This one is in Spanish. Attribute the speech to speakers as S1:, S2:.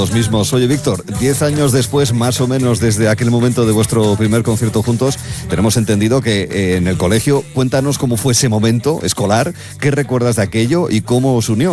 S1: Los mismos. Oye, Víctor, 10 años después, más o menos desde aquel momento de vuestro primer concierto juntos, tenemos entendido que en el colegio, cuéntanos cómo fue ese momento escolar, qué recuerdas de aquello y cómo os unió.